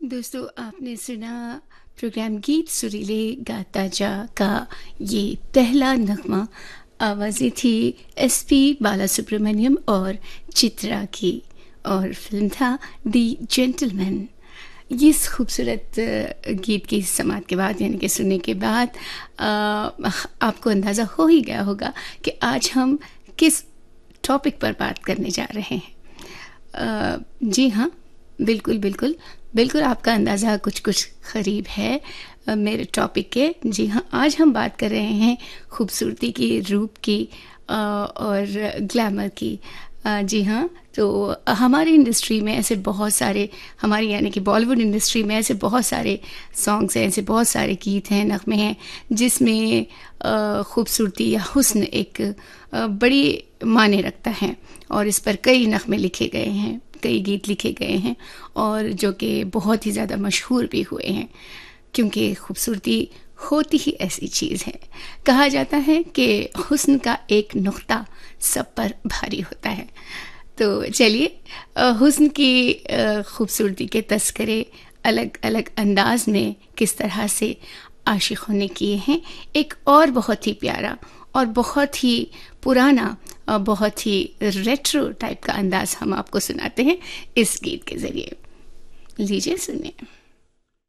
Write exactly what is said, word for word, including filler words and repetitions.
दोस्तों, आपने सुना प्रोग्राम गीत सुरीले गाता जा का ये पहला नगमा। आवाज़ें थी एस पी बालासुब्रमण्यम और चित्रा की, और फिल्म था दी जेंटलमैन। इस खूबसूरत गीत की समात के बाद, यानी कि सुनने के बाद, आ, आपको अंदाज़ा हो ही गया होगा कि आज हम किस टॉपिक पर बात करने जा रहे हैं। आ, जी हाँ, बिल्कुल बिल्कुल बिल्कुल आपका अंदाज़ा कुछ कुछ करीब है आ, मेरे टॉपिक के। जी हाँ, आज हम बात कर रहे हैं खूबसूरती की, रूप की आ, और ग्लैमर की। आ, जी हाँ, तो हमारी इंडस्ट्री में ऐसे बहुत सारे, हमारी यानी कि बॉलीवुड इंडस्ट्री में ऐसे बहुत सारे सॉन्ग्स हैं, ऐसे बहुत सारे गीत हैं, नगमे हैं, जिसमें खूबसूरती या हुस्न एक आ, बड़ी मायने रखता है। और इस पर कई नगमे लिखे गए हैं, कई गीत लिखे गए हैं, और जो कि बहुत ही ज़्यादा मशहूर भी हुए हैं, क्योंकि खूबसूरती होती ही ऐसी चीज़ है। कहा जाता है कि हुस्न का एक नुक्ता सब पर भारी होता है। तो चलिए, हुस्न की खूबसूरती के तस्करे अलग अलग अंदाज में किस तरह से आशिकों ने किए हैं, एक और बहुत ही प्यारा और बहुत ही पुराना, बहुत ही रेट्रो टाइप का अंदाज हम आपको सुनाते हैं इस गीत के ज़रिए। लीजिए सुनिए।